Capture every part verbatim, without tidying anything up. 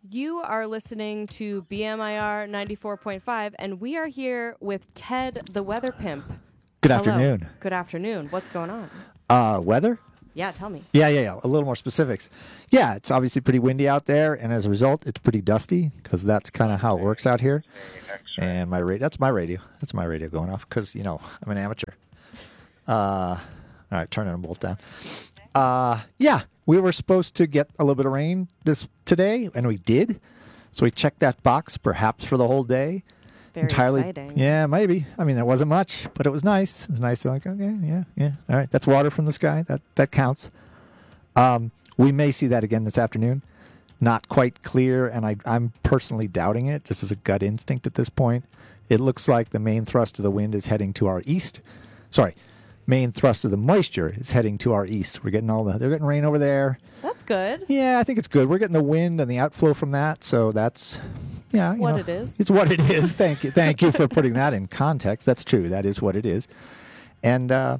You are listening to B M I R ninety-four point five, and we are here with Ted, the weather pimp. Good Hello. afternoon. Good afternoon. What's going on? Uh, weather? Yeah, tell me. Yeah, yeah, yeah. A little more specifics. Yeah, it's obviously pretty windy out there, and as a result, it's pretty dusty because that's kind of how it works out here. And my radio, that's my radio. That's my radio going off because, you know, I'm an amateur. Uh, all right, turning them both down. Uh, yeah, we were supposed to get a little bit of rain this today, and we did. So we checked that box, perhaps for the whole day. Very Entirely, exciting. Yeah, maybe. I mean, there wasn't much, but it was nice. It was nice to like, okay, yeah, yeah. All right, that's water from the sky. That that counts. Um, we may see that again this afternoon. Not quite clear, and I, I'm personally doubting it, just as a gut instinct at this point. It looks like the main thrust of the wind is heading to our east. Sorry, main thrust of the moisture is heading to our east. We're getting all the, they're getting rain over there. That's good. Yeah, I think it's good. We're getting the wind and the outflow from that, so that's, yeah. You What know, it is. It's what it is. Thank you. Thank you for putting that in context. That's true. That is what it is. And uh,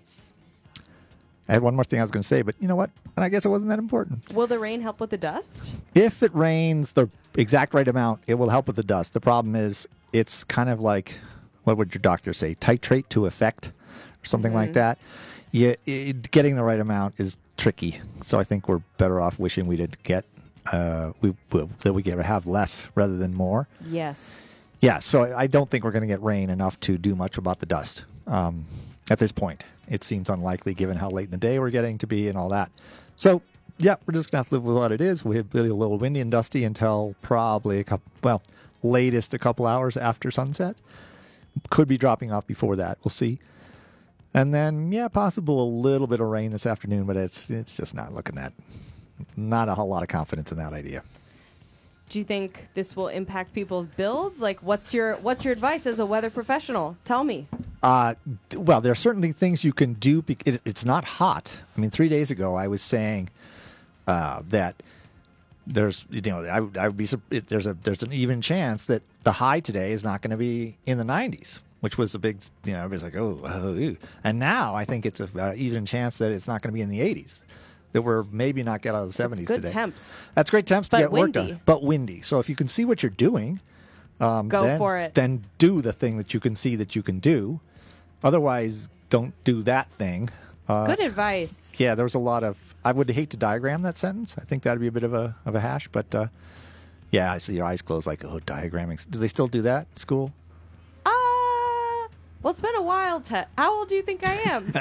I had one more thing I was going to say, but you know what? And I guess it wasn't that important. Will the rain help with the dust? If it rains the exact right amount, it will help with the dust. The problem is it's kind of like, what would your doctor say, titrate to effect or something Mm-hmm. like that. Yeah, it, getting the right amount is tricky. So I think we're better off wishing we did get, uh, we that we could have less rather than more. Yes. Yeah, so I don't think we're going to get rain enough to do much about the dust um, at this point. It seems unlikely given how late in the day we're getting to be and all that. So, yeah, we're just going to have to live with what it is. We'll be a little windy and dusty until probably a couple, well, latest a couple hours after sunset. Could be dropping off before that. We'll see. And then, yeah, possible a little bit of rain this afternoon, but it's it's just not looking that, not a whole lot of confidence in that idea. Do you think this will impact people's builds? Like, what's your what's your advice as a weather professional? Tell me. Uh, well, there are certainly things you can do. Be- it, it's not hot. I mean, three days ago, I was saying uh, that there's, you know, I, would- I would be sur- it, there's a there's an even chance that the high today is not going to be in the nineties, which was a big, you know, everybody's like, oh, oh ew. And now I think it's a uh, even chance that it's not going to be in the eighties. That we're maybe not get out of the seventies Good today. temps. That's great temps to But get work windy. done, but windy. So if you can see what you're doing, um, Go then, for it. Then do the thing that you can see that you can do. Otherwise, don't do that thing. Uh, Good advice. yeah, there was a lot of. I would hate to diagram that sentence. I think that'd be a bit of a of a hash. But uh, yeah, I see your eyes closed. Like, oh, diagramming. Do they still do that at school? Uh, well, it's been a while, Ted. How old do you think I am?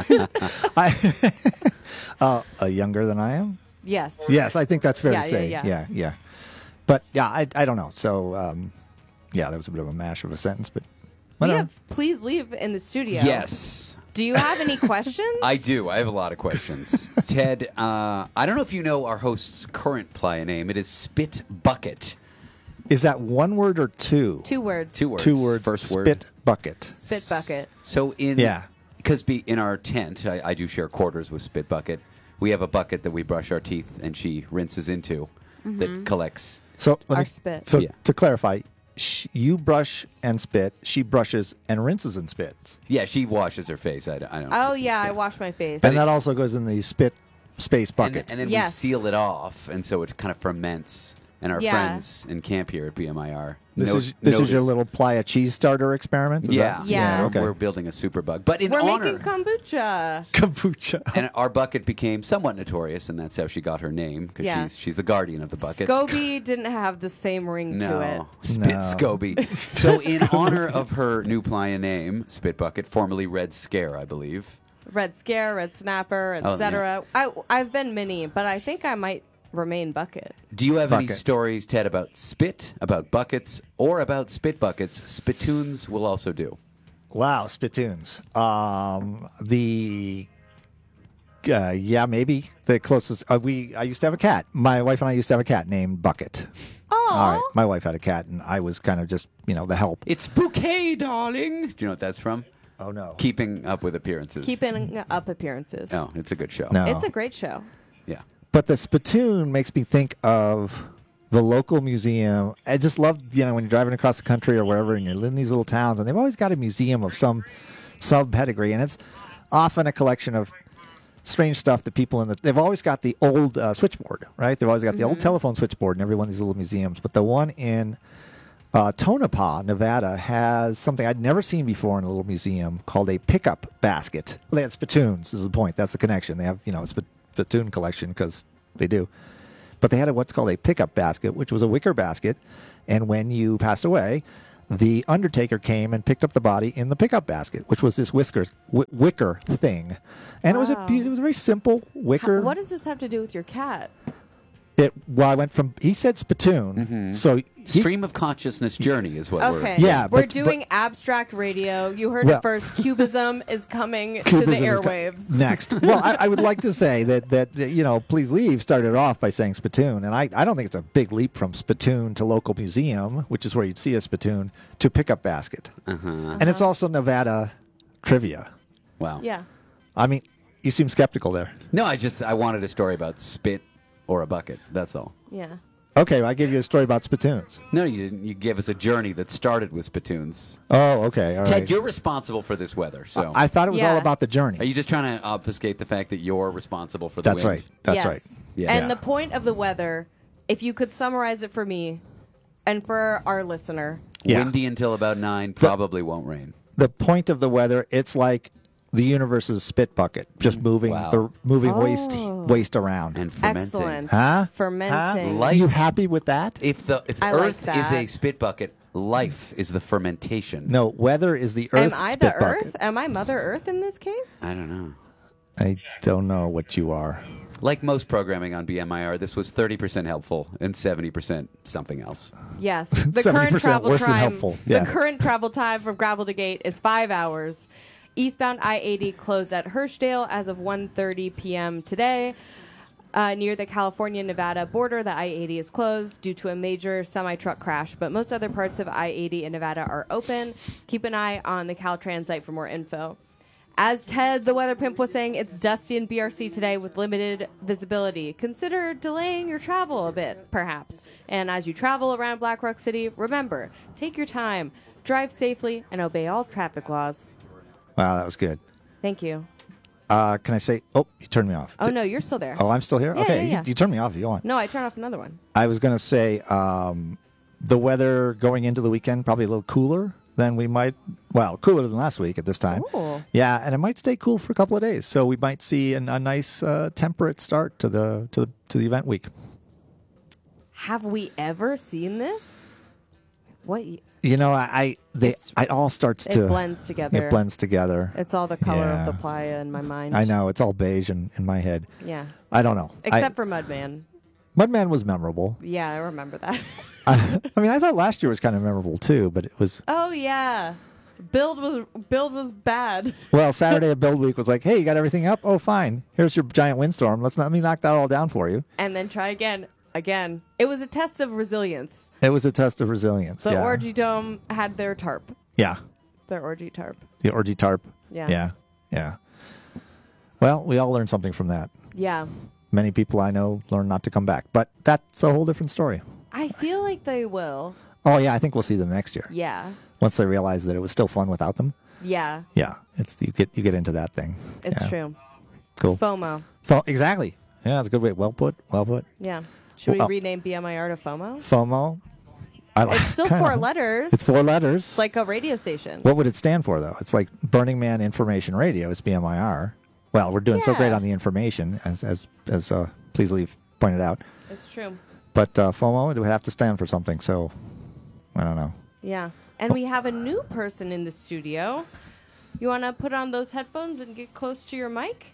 I, uh, uh, younger than I am. Yes. Yes, I think that's fair Yeah, to yeah, say. yeah. yeah, yeah. But yeah, I I don't know. So um, yeah, that was a bit of a mash of a sentence, but We whatever. have please leave in the studio. Yes, Do you have any questions? I do. I have a lot of questions. Ted, uh, I don't know if you know our host's current playa name. It is Spit Bucket. Is that one word or two? Two words. Two words. Two words. First word. Spit bucket. Spit bucket. So in Yeah. because be in our tent, I, I do share quarters with Spit Bucket. We have a bucket that we brush our teeth and she rinses into that collects. So let Our me, spit. So Yeah. to clarify, sh- you brush and spit. She brushes and rinses and spits, Yeah, she washes her face. I, don't- I don't. Oh, yeah, I wash my face. and that also goes in the spit space And, bucket. and then Yes. we seal it off, and so it kind of ferments. And our Yeah. friends in camp here at B M I R. this no- is this is your notice- little playa cheese starter experiment. Is Yeah, that- Yeah. We're, Okay. we're building a super bug, but in We're honor, making kombucha. Kombucha. and our bucket became somewhat notorious, and that's how she got her name because Yeah. she's she's the guardian of the bucket. Scoby didn't have the same ring no, to it. Spit No. Scoby. So in honor of her new playa name, Spit Bucket, formerly Red Scare, I believe. Red Scare, Red Snapper, Oh, et cetera. I I've been mini, but I think I might remain bucket. Do you have any Bucket. stories, Ted, about spit, about buckets, or about spit buckets? Spittoons will also do. Wow, spittoons. Um, the uh, yeah, maybe the closest. Uh, we I used to have a cat. My wife and I used to have a cat named Bucket. Oh, All right, my wife had a cat, and I was kind of just you know the help. It's bouquet, darling. Do you know what that's from? Oh no, Keeping Up with Appearances. keeping up appearances. Oh, it's a good show. no. It's a great show. Yeah. But the spittoon makes me think of the local museum. I just love, you know, when you're driving across the country or wherever, and you're in these little towns, and they've always got a museum of some sub pedigree, and it's often a collection of strange stuff that people in the they've always got the old uh, switchboard, right? They've always got the old telephone switchboard in every one of these little museums. But the one in uh, Tonopah, Nevada, has something I'd never seen before in a little museum called a pickup basket. Well, they had spittoons. Is the point? That's the connection. They have you know a spit- spittoon collection because they do. But they had a, what's called a pickup basket, which was a wicker basket, and when you passed away, the undertaker came and picked up the body in the pickup basket, which was this whisker, w- wicker thing, and it was a Wow. be- it was a very simple wicker. How- what does this have to do with your cat? It well, I went from he said spittoon, Mm-hmm. so he, Stream of consciousness journey is what Okay. we're. Yeah, We're but- doing abstract radio. You heard Well- it first. Cubism is coming to the Cubism is co- airwaves. next. Well, I, I would like to say that that you know, Please Leave started off by saying spittoon, and I, I don't think it's a big leap from spittoon to local museum, which is where you'd see a spittoon, to pickup basket, Uh-huh. and it's also Nevada trivia. Wow. Yeah. I mean, you seem skeptical there. No, I just I wanted a story about spit or a bucket. That's all. Yeah. Okay, well, I gave you a story about spittoons. No, you didn't. You gave us a journey that started with spittoons. Oh, okay, all Ted, right. you're responsible for this weather. So, I thought it was Yeah. all about the journey. are you just trying to obfuscate the fact that you're responsible for the That's wind? right. That's yes. right. Yeah. And Yeah. the point of the weather, if you could summarize it for me and for our listener. Yeah. Windy until about nine. Probably won't rain. The point of the weather, it's like the universe's spit bucket, just moving Wow. the moving waste Oh. waste around. And fermenting. Excellent. Huh? Fermenting. Huh? Life- You happy with that? If the if I like Earth is that. a spit bucket, life is the fermentation. No, weather is the Am Earth's I spit the bucket. Earth? Am I Mother Earth in this case? I don't know. I don't know what you are. Like most programming on B M I R, this was thirty percent helpful and seventy percent something else. Yes. The seventy current percent travel worse than time. helpful. Yeah. The current travel time from Gravel to Gate is five hours. Eastbound I eighty closed at Hirschdale as of one thirty p.m. today. Uh, near the California-Nevada border, the I eighty is closed due to a major semi-truck crash, but most other parts of I eighty in Nevada are open. Keep an eye on the Caltrans site for more info. As Ted, the weather pimp, was saying, it's dusty in B R C today with limited visibility. Consider delaying your travel a bit, perhaps. And as you travel around Black Rock City, remember, take your time, drive safely, and obey all traffic laws. Wow, that was good. Thank you. Uh, can I say? Oh, you turned me off. Oh, Did- no, you're still there. Oh, I'm still here. Yeah, okay, yeah, you- yeah. You, turned me off if you want. No, I turned off another one. I was going to say um, the weather going into the weekend probably a little cooler than we might. Well, cooler than last week at this time. Ooh. Yeah, and it might stay cool for a couple of days, so we might see an, a nice uh, temperate start to the to the to the event week. Have we ever seen this? What? y- You know, I, I they It's- it all starts It to blends together. It blends together. It's all the color Yeah. of the playa in my mind. I know it's all beige in, in my head. Yeah. I don't know. Except I, for Mudman. Mudman was memorable. Yeah, I remember that. I, I mean, I thought last year was kind of memorable too, but it was Oh yeah, build was build was bad. well. Saturday of Build Week was like, hey, you got everything up? Oh, fine. Here's your giant windstorm. Let's not, let me knock that all down for you. And then try again. Again, it was a test of resilience. It was a test of resilience. The yeah. Orgy Dome had their tarp. Yeah, Their orgy tarp. the orgy tarp. Yeah. yeah, yeah. Well, we all learned something from that. Yeah. Many people I know learn not to come back, but that's a whole different story. I feel like they will. Oh yeah, I think we'll see them next year Yeah. once they realize that it was still fun without them. Yeah. Yeah, it's you get you get into that thing. It's Yeah. true. Cool. FOMO. Fo- exactly. Yeah, that's a good way. Well put. Well put. Yeah. Should Well, we rename B M I R to FOMO? FOMO. I like. It's still kinda- four letters. It's four letters. It's like a radio station. What would it stand for, though? It's like Burning Man Information Radio. It's B M I R. Well, we're doing so Yeah. great on the information, as as as uh, Please Leave pointed out. It's true. But uh, FOMO, it would have to stand for something. So I don't know. Yeah. And we have a new person in the studio. You want to put on those headphones and get close to your mic?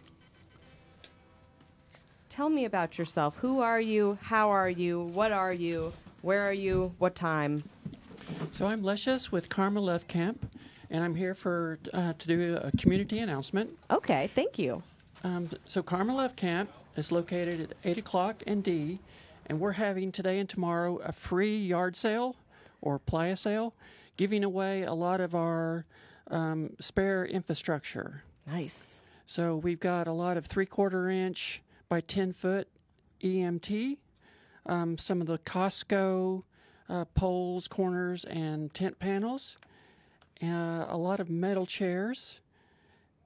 Tell me about yourself. Who are you? How are you? What are you? Where are you? What time? So I'm Lecious with Karma Love Camp, and I'm here for uh, to do a community announcement. Okay, thank you. Um, so Karma Love Camp is located at eight o'clock and D, and we're having today and tomorrow a free yard sale or playa sale, giving away a lot of our um, spare infrastructure. Nice. So we've got a lot of three-quarter inch by ten foot E M T, um, some of the Costco uh, poles, corners, and tent panels, uh, a lot of metal chairs,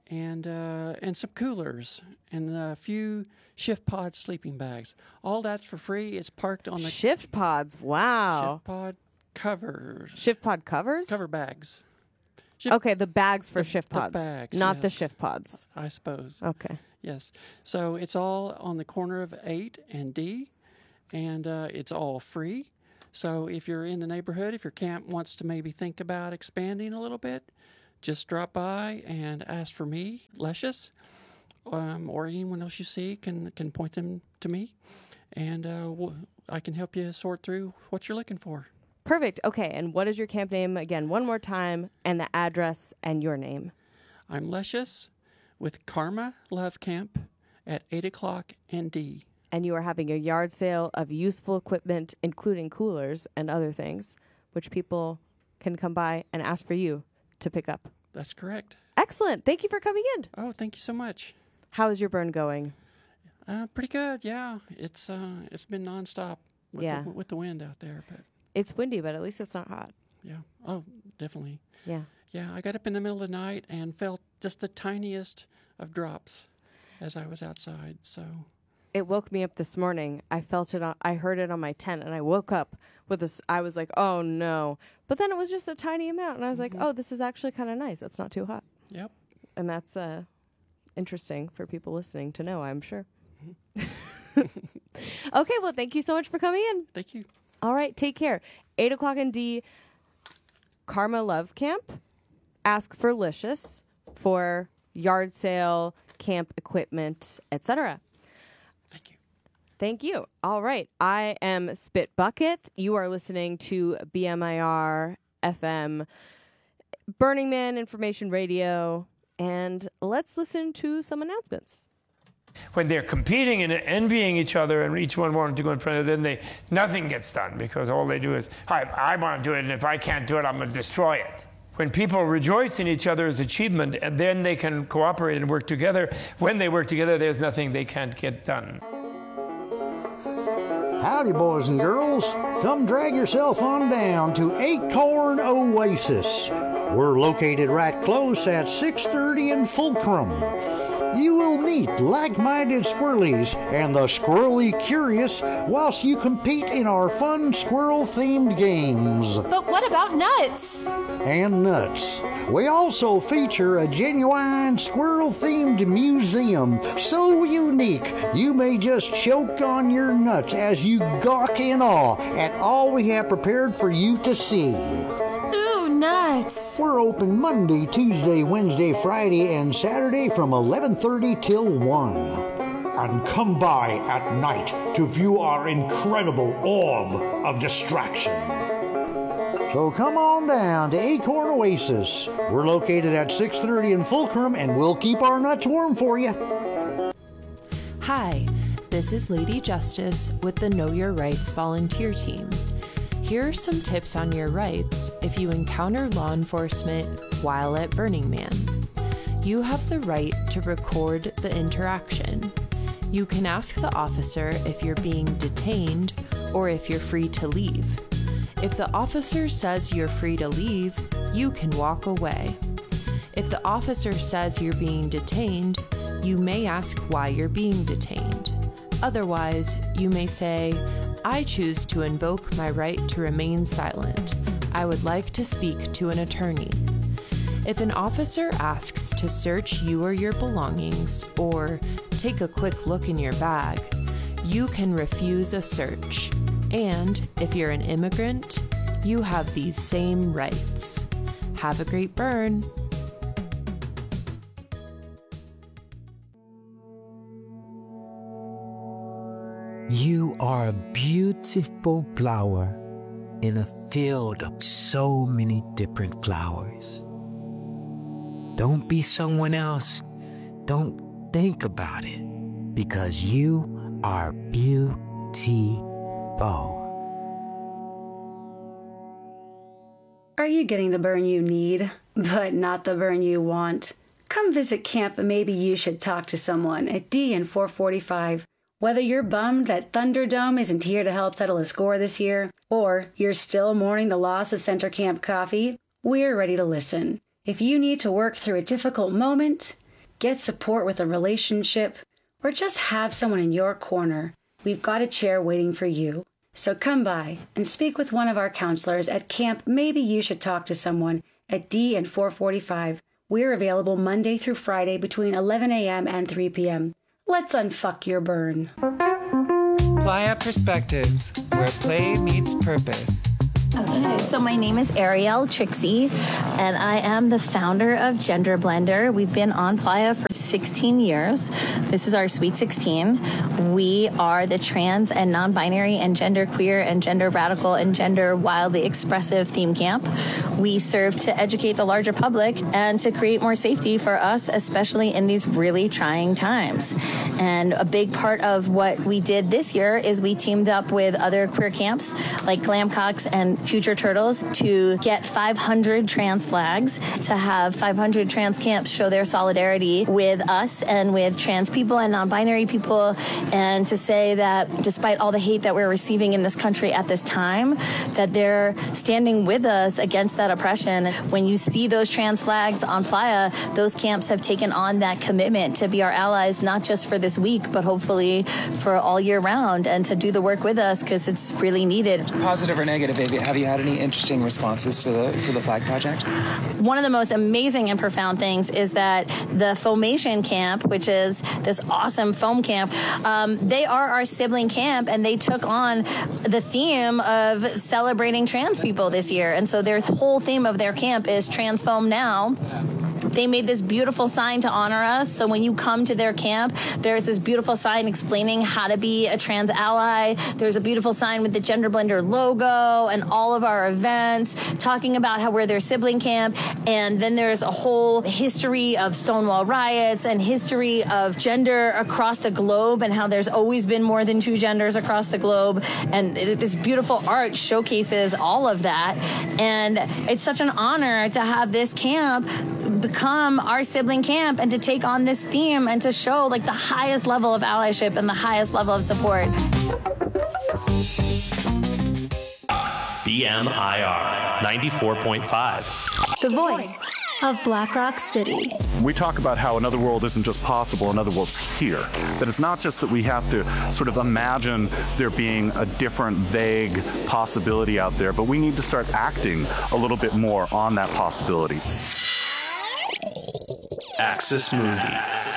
and uh, and some coolers and a few Shift Pod sleeping bags. All that's for free. It's parked on the Shift pods. Wow. Shift Pod covers. Shift pod covers? Cover bags. Shift, Okay, the bags for The- shift the pods, bags, not the yes. shift pods. I suppose. Okay. Yes. So it's all on the corner of eight and D, and uh, it's all free. So if you're in the neighborhood, if your camp wants to maybe think about expanding a little bit, just drop by and ask for me, Lecious, um, or anyone else you see can can point them to me, and uh, we'll, I can help you sort through what you're looking for. Perfect. Okay, and what is your camp name again? One more time, and the address and your name. I'm Lecious with Karma Love Camp at eight o'clock and D. And you are having a yard sale of useful equipment, including coolers and other things, which people can come by and ask for you to pick up. That's correct. Excellent. Thank you for coming in. Oh, thank you so much. How is your burn going? Uh, pretty good, yeah. It's uh, it's been nonstop with Yeah. the, with the wind out there, but It's windy, but at least it's not hot. yeah. Oh, definitely. Yeah. Yeah, I got up in the middle of the night and felt just the tiniest of drops as I was outside. So It woke me up this morning. I felt it on, I heard it on my tent, and I woke up with this. I was like, oh no. But then it was just a tiny amount, and I was like, oh, this is actually kind of nice. It's not too hot. yep. And that's uh, interesting for people listening to know, I'm sure. Okay, well, thank you so much for coming in. Thank you. All right, take care. eight o'clock in D, Karma Love Camp. Ask for Licious for yard sale, camp equipment, et cetera. Thank you. Thank you. All right. I am Spit Bucket. You are listening to B M I R F M, Burning Man Information Radio, and let's listen to some announcements. When they're competing and envying each other and each one wanting to go in front of them, then they, nothing gets done because all they do is, I, I want to do it, and if I can't do it, I'm going to destroy it. When people rejoice in each other's achievement, and then they can cooperate and work together. When they work together, there's nothing they can't get done. Howdy, boys and girls. Come drag yourself on down to Acorn Oasis. We're located right close at six thirty in Fulcrum. You will meet like-minded squirrelies and the squirrely curious whilst you compete in our fun squirrel-themed games. But what about nuts? And nuts. We also feature a genuine squirrel-themed museum so unique you may just choke on your nuts as you gawk in awe at all we have prepared for you to see. Ooh, nuts. We're open Monday, Tuesday, Wednesday, Friday, and Saturday from eleven thirty till one. And come by at night to view our incredible orb of distraction. So come on down to Acorn Oasis. We're located at six thirty in Fulcrum, and we'll keep our nuts warm for you. Hi, this is Lady Justice with the Know Your Rights volunteer team. Here are some tips on your rights if you encounter law enforcement while at Burning Man. You have the right to record the interaction. You can ask the officer if you're being detained or if you're free to leave. If the officer says you're free to leave, you can walk away. If the officer says you're being detained, you may ask why you're being detained. Otherwise, you may say, I choose to invoke my right to remain silent. I would like to speak to an attorney. If an officer asks to search you or your belongings or take a quick look in your bag, you can refuse a search. And if you're an immigrant, you have these same rights. Have a great burn. You are a beautiful flower in a field of so many different flowers. Don't be someone else. Don't think about it, because you are beautiful. Are you getting the burn you need, but not the burn you want? Come visit camp and maybe you should talk to someone at D and four forty-five. Whether you're bummed that Thunderdome isn't here to help settle a score this year, or you're still mourning the loss of Center Camp Coffee, we're ready to listen. If you need to work through a difficult moment, get support with a relationship, or just have someone in your corner, we've got a chair waiting for you. So come by and speak with one of our counselors at Camp Maybe You Should Talk to Someone at D and four forty-five. We're available Monday through Friday between eleven a.m. and three p.m. Let's unfuck your burn. Playa Perspectives, where play meets purpose. Okay, so my name is Ariel Trixie, and I am the founder of Gender Blender. We've been on Playa for sixteen years. This is our Sweet sixteen. We are the trans and non-binary and gender queer and gender radical and gender wildly expressive theme camp. We serve to educate the larger public and to create more safety for us, especially in these really trying times. And a big part of what we did this year is we teamed up with other queer camps like Glamcocks and Future Turtles to get five hundred trans flags, to have five hundred trans camps show their solidarity with us and with trans people and non-binary people, and to say that despite all the hate that we're receiving in this country at this time, that they're standing with us against that oppression. When you see those trans flags on Playa, those camps have taken on that commitment to be our allies, not just for this week, but hopefully for all year round, and to do the work with us because it's really needed. Positive or negative, baby? Have you had any interesting responses to the to the flag project? One of the most amazing and profound things is that the Foamation Camp, which is this awesome foam camp, um, they are our sibling camp, and they took on the theme of celebrating trans people this year. And so their whole theme of their camp is Trans Foam Now. They made this beautiful sign to honor us. So when you come to their camp, there's this beautiful sign explaining how to be a trans ally. There's a beautiful sign with the Gender Blender logo and all of our events, talking about how we're their sibling camp. And then there's a whole history of Stonewall riots and history of gender across the globe, and how there's always been more than two genders across the globe. And this beautiful art showcases all of that. And it's such an honor to have this camp become our sibling camp and to take on this theme and to show like the highest level of allyship and the highest level of support. B M I R ninety-four point five. The voice of Black Rock City. We talk about how another world isn't just possible, another world's here. That it's not just that we have to sort of imagine there being a different, vague possibility out there, but we need to start acting a little bit more on that possibility. Axis Movies.